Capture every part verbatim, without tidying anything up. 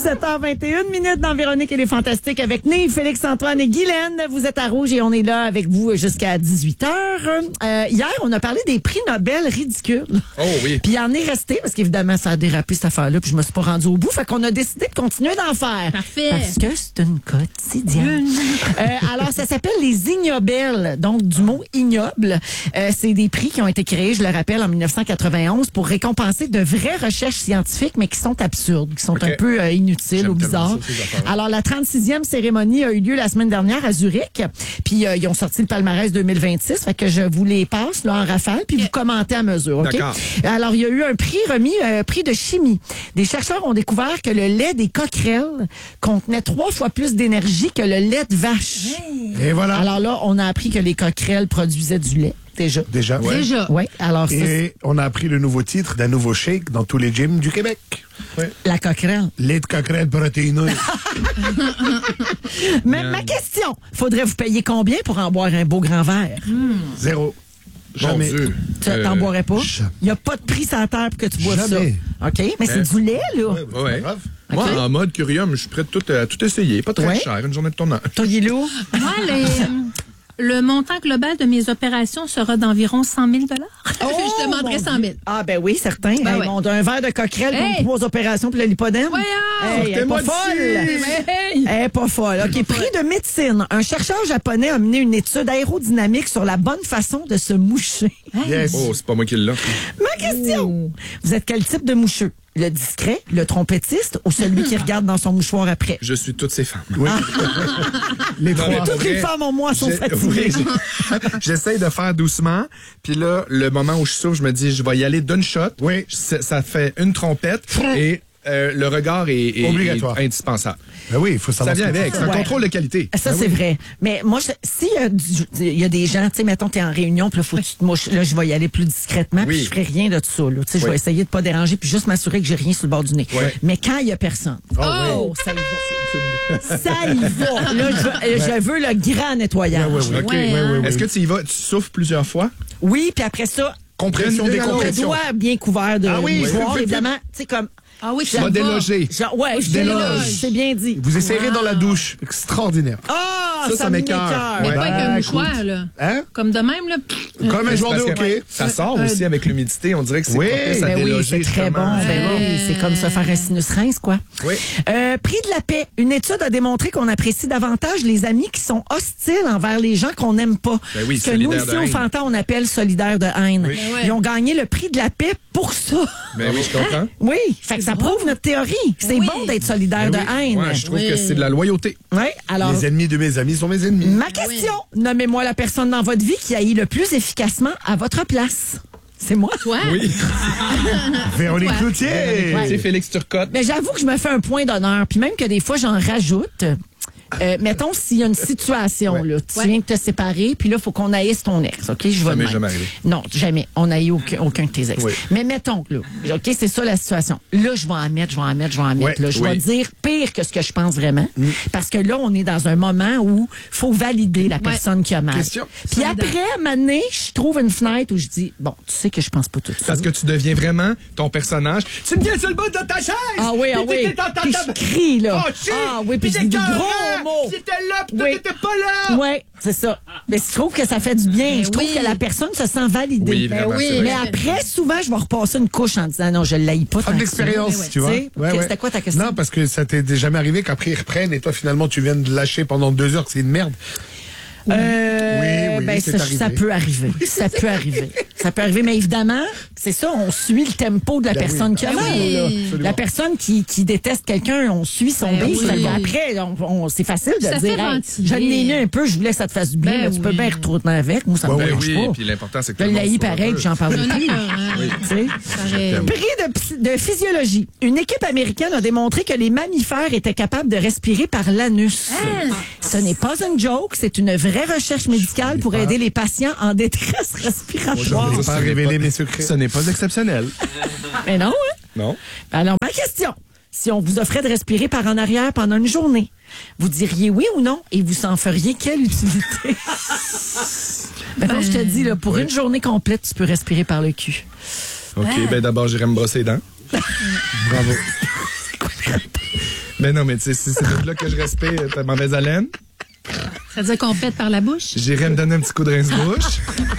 sept heures vingt et une minutes dans Véronique et les Fantastiques avec Nive, Félix-Antoine et Guylaine. Vous êtes à Rouge et on est là avec vous jusqu'à dix-huit heures. Euh, hier, on a parlé des prix Nobel ridicules. Oh oui. Puis il en est resté, parce qu'évidemment, ça a dérapé cette affaire-là, puis je me suis pas rendue au bout. Fait qu'on a décidé de continuer d'en faire. Parfait. Parce que c'est une quotidienne. euh, alors, ça s'appelle les ignobels, donc du mot ignoble. Euh, c'est des prix qui ont été créés, je le rappelle, en dix-neuf cent quatre-vingt-onze pour récompenser de vraies recherches scientifiques, mais qui sont absurdes, qui sont Okay. un peu euh, inutiles J'aime ou bizarres. ça, Alors, la trente-sixième cérémonie a eu lieu la semaine dernière à Zurich. Puis, euh, ils ont sorti le palmarès deux mille vingt-six. Fait que je vous les passe là, en rafale, puis vous commentez à mesure. OK? D'accord. Alors, il y a eu un prix remis, un prix de chimie. Des chercheurs ont découvert que le lait des coquerelles contenait trois fois plus d'énergie que le lait de vache. Et voilà. Alors là, on a appris que les coquerelles produisaient du lait. Déjà. Déjà. Ouais. Déjà. Oui, alors ça, c'est Et on a appris le nouveau titre d'un nouveau shake dans tous les gyms du Québec. la coquerelle. Lait de coquerelle protéineux. Mais ma question, faudrait vous payer combien pour en boire un beau grand verre? Zéro. Mon Jamais. Dieu. Tu Euh, t'en boirais pas? jamais. Il n'y a pas de prix sur la terre pour que tu boives Jamais. ça. OK? Mais c'est Euh, du lait, là. Ouais. Pas grave. Moi, Ok. en mode curium, je suis prêt de tout, à tout essayer. Pas très Ouais. cher, une journée de tournage. Toi, Guilou? Moi, les, le montant global de mes opérations sera d'environ cent mille dollars. Je demanderai mon cent mille. Ah, ben oui, certain. Ben Hey, ouais. mon, un verre de coquerelle Hey! pour trois opérations pour le lipodème. Voyons! Hey, elle est pas Sortez-moi folle. d'ici! Hey! Elle est pas folle. OK, prix de médecine. Un chercheur japonais a mené une étude aérodynamique sur la bonne façon de se moucher. Yes. Oh, c'est pas moi qui l'ai. Ma question. Vous êtes quel type de moucheux? Le discret, le trompettiste ou celui qui regarde dans son mouchoir après? Je suis toutes ces femmes. Oui. les Non, mais trois. pour Toutes les vrai, femmes en moi sont j'ai- fatiguées. oui, j'ai- J'essaye de faire doucement. Puis là, le moment où je souffle, je me dis, je vais y aller d'une shot. Oui. Ça, ça fait une trompette et euh, le regard est, est- Obligatoire. est indispensable. Ben oui, il faut Ça savoir. vient ce que avec. tu C'est un Ouais. contrôle de qualité. Ça, c'est vrai. Mais moi, je- s'il y a, du- il y a des gens, tu sais, mettons, t'es en réunion, puis là, faut que tu te mouches. Là, je vais y aller plus discrètement, puis Oui. je ferai rien de tout ça, là. Tu sais, je Oui. vais essayer de pas déranger, puis juste m'assurer que j'ai rien sur le bord du nez. Ouais. Mais quand il y a personne, oh, ça y va. Ça y va. Là, je, veux- je veux le grand nettoyage. Ouais, ouais, ouais. OK. Ouais, Oui, hein. oui, oui. Est-ce que tu y vas, tu souffles plusieurs fois? Oui, puis après ça, Compression, Le décompression. le doigt bien couvert de Ah oui, mouchoir, oui. évidemment. Tu sais, comme. Ah oui, Je ça Va va. déloger. Genre, ouais, je Déloge. déloge. C'est bien dit. Vous essayerez Wow. dans la douche. Extraordinaire. Ah, Ça, ça, ça me m'écoeure. m'écoeure. Mais Ouais. pas avec Ben, un mouchoir, écoute. là. Hein? Comme de même, là. Comme un joueur de Parce que hockey. Ça sort aussi avec l'humidité. On dirait que c'est Oui. propice à Ben oui, déloger. c'est très bon. justement. Ben oui, c'est comme se faire un sinus rince, quoi. Oui. Euh, prix de la paix. Une étude a démontré qu'on apprécie davantage les amis qui sont hostiles envers les gens qu'on n'aime pas. Ben oui, Ce que nous, solidaires ici, de au haine. Fanta, on appelle solidaires de haine. Oui. Ben ouais. Ils ont gagné le prix de la paix pour ça. Ben oui, je comprends. Oui, fait que ça prouve notre théorie. C'est Oui. bon d'être solidaire Ben de oui. haine. Ouais, je trouve Oui. que c'est de la loyauté. Oui, alors... Les ennemis de mes amis sont mes ennemis. Ma question, nommez-moi la personne dans votre vie qui haït le plus efficacement à votre place. C'est moi. Toi? Oui. Véronique Ouais. Cloutier. Tu sais, Félix Turcotte. Mais j'avoue que je me fais un point d'honneur, puis même que des fois j'en rajoute. Euh, mettons s'il y a une situation Ouais. là, tu Ouais. viens de te séparer, puis là faut qu'on haïsse ton ex, ok, je vais Ça de m'est même. jamais arrivé. Non, jamais. On haït aucun, aucun de tes ex. Oui. Mais mettons que là, ok, c'est ça la situation. Là, je vais en mettre, je vais en mettre, je vais en mettre. Ouais. Là, je vais Oui. dire pire que ce que je pense vraiment, parce que là, on est dans un moment où faut valider la personne qui a mal. Question. Puis Solidaire. après, à un moment donné, je trouve une fenêtre où je dis bon, tu sais que je pense pas tout ça. Parce que tu deviens vraiment ton personnage. Tu me tiens sur le bout de ta chaise! Ah oui, ah Puis oui. t'étais dans ta Puis table. je crie, là. Oh, shit! Ah oui, puis je dis des t'es gros écœurant! mots. J'étais là, puis toi, Oui. t'étais pas là! Oui, c'est ça. Mais je trouve que ça fait du bien. Ben je trouve oui. que la personne se sent validée. Oui, Ben vraiment, oui. c'est vrai. Mais après, souvent, je vais repasser une couche en disant non, je ne l'haïs pas. Pas tant de que ça. l'expérience, Oui, oui. tu vois. Tu sais, ok, c'était quoi ta question? Non, parce que ça t'est jamais arrivé qu'après ils reprennent et toi finalement tu viens de lâcher pendant deux heures que c'est une merde. Euh, Oui, oui, ben, c'est ça, arrivé. ça peut arriver. Ça peut arriver. Ça peut arriver, mais évidemment, c'est ça, on suit le tempo de la Ben oui. personne qui a Ben mal. oui. là. Absolument. La personne qui, qui déteste quelqu'un, on suit son Ben beat. oui. Fait que Après, on, on- c'est facile de Ça dire fait hey, ventiler. je l'ai mis un peu, je voulais que ça te fasse du bien, Ben mais tu peux oui. bien retourner avec. Moi, ça me Ben Ben dérange oui, pas. puis l'important, c'est que Je tout le monde l'haïs soit pareil, heureux. puis j'en parle Non, plus. non, hein. Tu sais. Pareil. Prix de, psy- de physiologie. Une équipe américaine a démontré que les mammifères étaient capables de respirer par l'anus. Ce n'est pas une joke, c'est une vraie recherche médicale pour aider les patients en détresse respiratoire. Je vais Ça, pas ce n'est révéler pas- mes secrets. Ce n'est pas exceptionnel. Mais non, hein? Non? Alors, ma question. Si on vous offrait de respirer par en arrière pendant une journée, vous diriez oui ou non et vous en feriez quelle utilité? ben, comme je te dis, là, pour une journée complète, tu peux respirer par le cul. OK, ben d'abord, j'irai me brosser les dents. Bravo. Mais non, mais tu sais, si c'est de là que je respire ta mauvaise haleine, Ça veut dire qu'on pète par la bouche? j'irais me donner un petit coup de rince-bouche.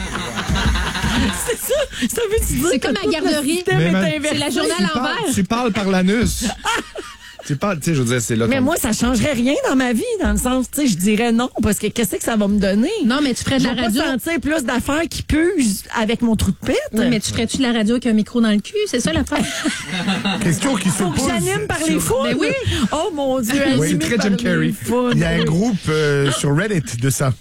C'est ça. Ça veut dire C'est que comme à tout le garderie. système Mais est man- inversé. C'est la journée à Tu parles, l'envers. tu parles par l'anus. Tu parles, tu sais, je veux dire, c'est là Mais ton- moi, ça changerait rien dans ma vie, dans le sens, tu sais, je dirais non, parce que qu'est-ce que ça va me donner? Non, mais tu ferais de Je la vais radio. pas sentir plus d'affaires qui puent avec mon trou de pète. Oui, mais tu ferais-tu de la radio avec un micro dans le cul? C'est ça l'affaire? Question qui se Faut que pose. j'anime par les sur- foules. Ben oui. Oh mon Dieu, Oui, animé très par Jim les Carrey. foules. Il y a un groupe euh, sur Reddit de ça.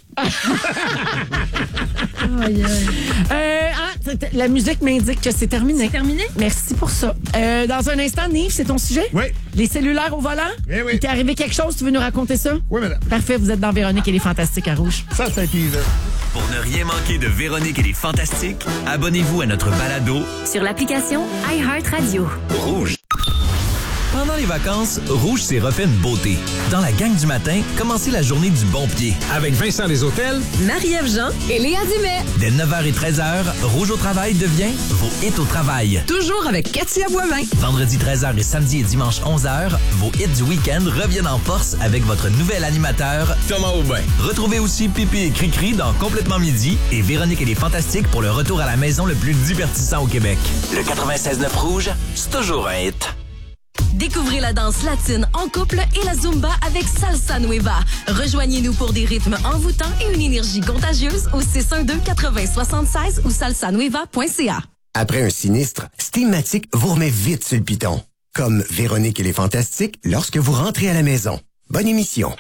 Aïe, aïe. Euh, ah, t- t- la musique m'indique que c'est terminé. C'est terminé? Merci pour ça. Euh, dans un instant, Nive, c'est ton sujet? Oui. Les cellulaires au volant? Eh oui. Il t'est arrivé quelque chose? Tu veux nous raconter ça? Oui, madame. Parfait, vous êtes dans Véronique et les Fantastiques à Rouge. Ça, c'est un teaser. Pour ne rien manquer de Véronique et les Fantastiques, abonnez-vous à notre balado Sur l'application iHeartRadio. Rouge. Pendant les vacances, Rouge s'est refait une beauté. Dans la gang du matin, commencez la journée du bon pied. Avec Vincent Desautels, Marie-Ève Jean et Léa Dumais. Dès neuf heures trente, Rouge au travail devient vos hits au travail. Toujours avec Katia Boivin. Vendredi treize heures et samedi et dimanche onze heures, vos hits du week-end reviennent en force avec votre nouvel animateur, Thomas Aubin. Retrouvez aussi Pipi et Cricri dans Complètement Midi et Véronique et les Fantastiques pour le retour à la maison le plus divertissant au Québec. Le quatre-vingt-seize neuf Rouge, c'est toujours un hit. Découvrez la danse latine en couple et la Zumba avec Salsa Nueva. Rejoignez-nous pour des rythmes envoûtants et une énergie contagieuse au six un deux, quatre-vingts, soixante-seize ou salsanueva point c a. Après un sinistre, Steamatic vous remet vite sur le piton. Comme Véronique et les Fantastiques lorsque vous rentrez à la maison. Bonne émission.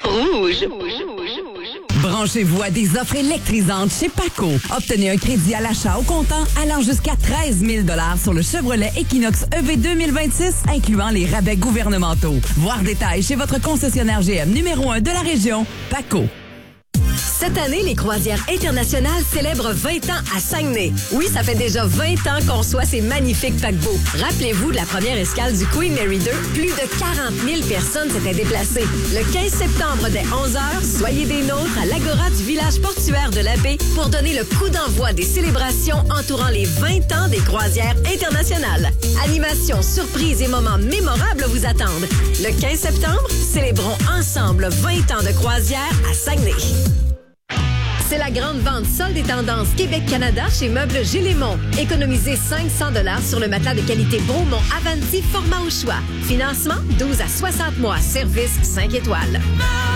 Branchez-vous à des offres électrisantes chez Paco. Obtenez un crédit à l'achat au comptant allant jusqu'à treize mille dollars sur le Chevrolet Equinox E V deux mille vingt-six, incluant les rabais gouvernementaux. Voir détails chez votre concessionnaire G M numéro un de la région, Paco. Cette année, les croisières internationales célèbrent vingt ans à Saguenay. Oui, ça fait déjà vingt ans qu'on soit ces magnifiques paquebots. Rappelez-vous de la première escale du Queen Mary deux. Plus de quarante mille personnes s'étaient déplacées. Le quinze septembre dès onze heures, soyez des nôtres à l'Agora du village portuaire de la Baie pour donner le coup d'envoi des célébrations entourant les vingt ans des croisières internationales. Animations, surprises et moments mémorables vous attendent. Le quinze septembre, célébrons ensemble vingt ans de croisière à Saguenay. C'est la grande vente solde et tendance Québec-Canada chez Meubles Gélémont. Économisez cinq cents dollars sur le matelas de qualité Beaumont Avanti format au choix. Financement douze à soixante mois. Service cinq étoiles.